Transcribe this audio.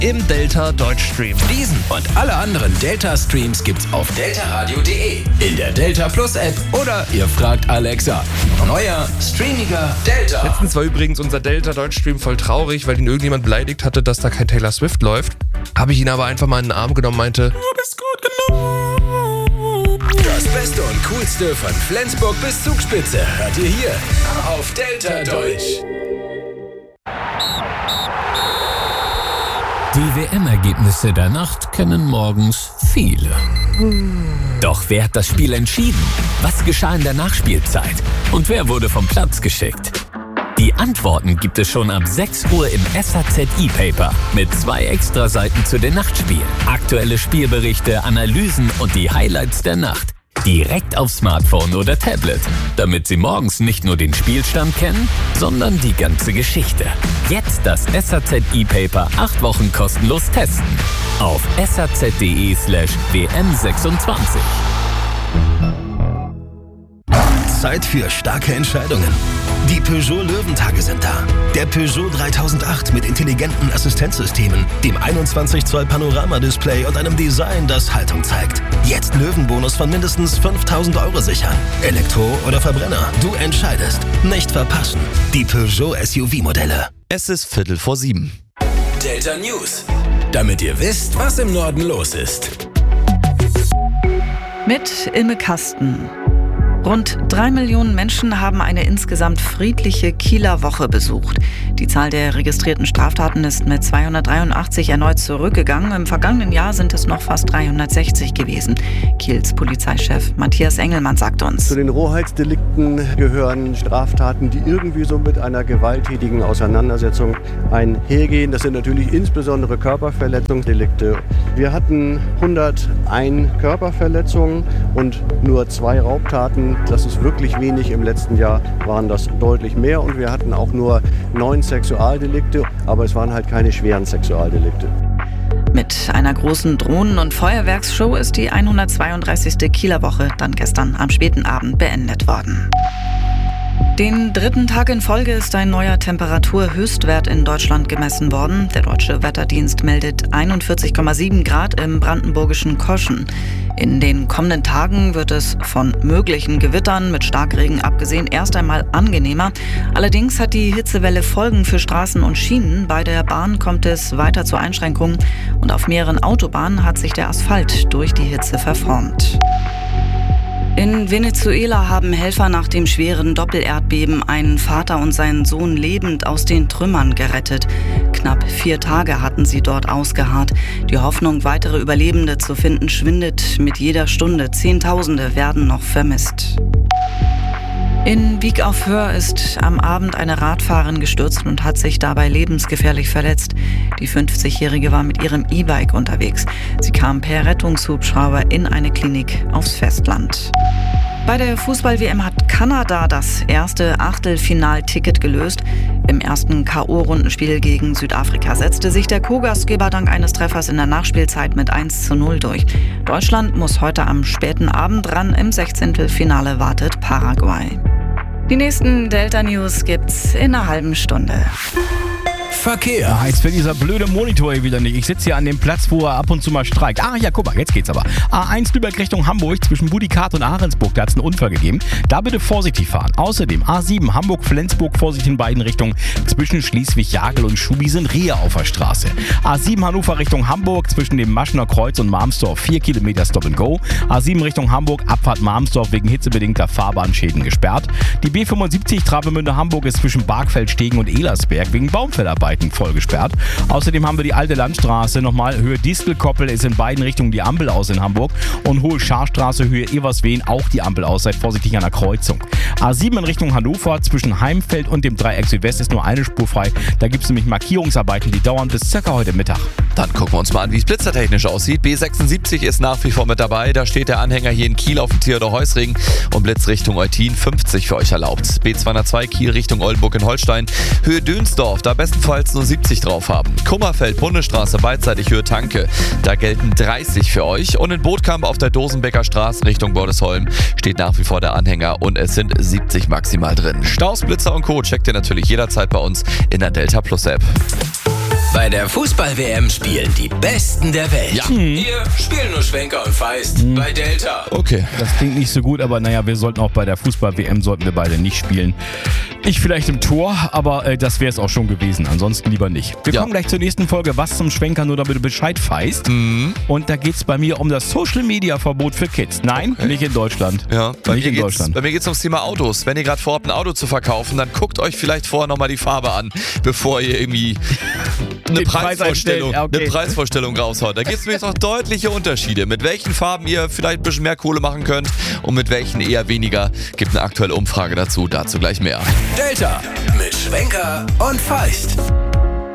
im Delta Deutschstream. Diesen und alle anderen Delta-Streams gibt's auf deltaradio.de, in der Delta Plus App oder ihr fragt Alexa. Neuer, streamiger Delta. Letztens war übrigens unser Delta Deutschstream voll traurig, weil ihn irgendjemand beleidigt hatte, dass da kein Taylor Swift läuft. Habe ich ihn aber einfach mal in den Arm genommen und meinte, du bist gut genug. Das Beste und Coolste von Flensburg bis Zugspitze hört ihr hier auf Delta Deutsch. Die WM-Ergebnisse der Nacht kennen morgens viele. Doch wer hat das Spiel entschieden? Was geschah in der Nachspielzeit? Und wer wurde vom Platz geschickt? Die Antworten gibt es schon ab 6 Uhr im SAZ E-Paper mit 2 Extraseiten zu den Nachtspielen. Aktuelle Spielberichte, Analysen und die Highlights der Nacht. Direkt auf Smartphone oder Tablet, damit Sie morgens nicht nur den Spielstand kennen, sondern die ganze Geschichte. Jetzt das SAZ E-Paper 8 Wochen kostenlos testen. Auf saz.de/WM26. Zeit für starke Entscheidungen. Die Peugeot Löwentage sind da. Der Peugeot 3008 mit intelligenten Assistenzsystemen, dem 21 Zoll Panoramadisplay und einem Design, das Haltung zeigt. Jetzt Löwenbonus von mindestens 5.000 € sichern. Elektro oder Verbrenner, du entscheidest. Nicht verpassen. Die Peugeot SUV-Modelle. Es ist 6:45. Delta News. Damit ihr wisst, was im Norden los ist. Mit Ilme Kasten. Rund 3 Millionen Menschen haben eine insgesamt friedliche Kieler Woche besucht. Die Zahl der registrierten Straftaten ist mit 283 erneut zurückgegangen. Im vergangenen Jahr sind es noch fast 360 gewesen. Kiels Polizeichef Matthias Engelmann sagt uns. Zu den Rohheitsdelikten gehören Straftaten, die irgendwie so mit einer gewalttätigen Auseinandersetzung einhergehen. Das sind natürlich insbesondere Körperverletzungsdelikte. Wir hatten 101 Körperverletzungen und nur 2 Raubtaten. Das ist wirklich wenig. Im letzten Jahr waren das deutlich mehr und wir hatten auch nur 9 Sexualdelikte, aber es waren halt keine schweren Sexualdelikte. Mit einer großen Drohnen- und Feuerwerksshow ist die 132. Kieler Woche dann gestern am späten Abend beendet worden. Den 3. Tag in Folge ist ein neuer Temperaturhöchstwert in Deutschland gemessen worden. Der Deutsche Wetterdienst meldet 41,7 Grad im brandenburgischen Koschen. In den kommenden Tagen wird es von möglichen Gewittern mit Starkregen abgesehen erst einmal angenehmer. Allerdings hat die Hitzewelle Folgen für Straßen und Schienen. Bei der Bahn kommt es weiter zu Einschränkungen und auf mehreren Autobahnen hat sich der Asphalt durch die Hitze verformt. In Venezuela haben Helfer nach dem schweren Doppelerdbeben einen Vater und seinen Sohn lebend aus den Trümmern gerettet. Knapp 4 Tage hatten sie dort ausgeharrt. Die Hoffnung, weitere Überlebende zu finden, schwindet mit jeder Stunde. Zehntausende werden noch vermisst. In Wiek auf Höör ist am Abend eine Radfahrerin gestürzt und hat sich dabei lebensgefährlich verletzt. Die 50-Jährige war mit ihrem E-Bike unterwegs. Sie kam per Rettungshubschrauber in eine Klinik aufs Festland. Bei der Fußball-WM hat Kanada das erste Achtelfinalticket gelöst. Im ersten K.O.-Rundenspiel gegen Südafrika setzte sich der Co-Gastgeber dank eines Treffers in der Nachspielzeit mit 1:0 durch. Deutschland muss heute am späten Abend ran. Im 16. wartet Paraguay. Die nächsten Delta News gibt's in einer halben Stunde. Verkehr. Jetzt will dieser blöde Monitor hier wieder nicht. Ich sitze hier an dem Platz, wo er ab und zu mal streikt. Ja, guck mal, jetzt geht's aber. A1 Lübeck Richtung Hamburg zwischen Budikart und Ahrensburg. Da hat es einen Unfall gegeben. Da bitte vorsichtig fahren. Außerdem A7 Hamburg-Flensburg, Vorsicht in beiden Richtungen. Zwischen Schleswig-Jagel und Schubi sind Rehe auf der Straße. A7 Hannover Richtung Hamburg zwischen dem Maschener Kreuz und Marmsdorf 4 Kilometer Stop and Go. A7 Richtung Hamburg, Abfahrt Marmsdorf wegen hitzebedingter Fahrbahnschäden gesperrt. Die B75 Travemünde Hamburg ist zwischen Bargfeld-Stegen und Ehlersberg wegen Baumfellarbeiten voll gesperrt. Außerdem haben wir die alte Landstraße nochmal Höhe Distelkoppel, ist in beiden Richtungen die Ampel aus in Hamburg und Hohe Scharstraße Höhe Everswehen auch die Ampel aus. Seid vorsichtig an der Kreuzung. A7 in Richtung Hannover zwischen Heimfeld und dem Dreieck Südwest ist nur eine Spur frei. Da gibt es nämlich Markierungsarbeiten, die dauern bis circa heute Mittag. Dann gucken wir uns mal an, wie es blitzertechnisch aussieht. B76 ist nach wie vor mit dabei. Da steht der Anhänger hier in Kiel auf dem Theodor-Heuss-Ring und Blitz Richtung Eutin 50 für euch erlaubt. B202 Kiel Richtung Oldenburg in Holstein. Höhe Dönsdorf, da bestenfalls nur 70 drauf haben. Kummerfeld, Bundesstraße, beidseitig Höhe Tanke. Da gelten 30 für euch. Und in Bootkamp auf der Dosenbecker Straße Richtung Bordesholm steht nach wie vor der Anhänger und es sind 70 maximal drin. Staus, Blitzer und Co. checkt ihr natürlich jederzeit bei uns in der Delta Plus App. Bei der Fußball-WM spielen die Besten der Welt. Ja. Hier spielen nur Schwenker und Feist bei Delta. Okay. Das klingt nicht so gut, aber naja, wir sollten auch bei der Fußball-WM sollten wir beide nicht spielen. Ich vielleicht im Tor, aber das wäre es auch schon gewesen. Ansonsten lieber nicht. Wir kommen gleich zur nächsten Folge, was zum Schwenker, nur damit du Bescheid weißt. Und da geht es bei mir um das Social-Media-Verbot für Kids. Nein, nicht in Deutschland. Ja, bei nicht in Deutschland. Bei mir geht es ums Thema Autos. Wenn ihr gerade vorhabt, ein Auto zu verkaufen, dann guckt euch vielleicht vorher nochmal die Farbe an, bevor ihr irgendwie eine Preisvorstellung raushaut. Da gibt es nämlich noch deutliche Unterschiede, mit welchen Farben ihr vielleicht ein bisschen mehr Kohle machen könnt und mit welchen eher weniger. Gibt eine aktuelle Umfrage dazu gleich mehr. Delta mit Schwenker und Feist.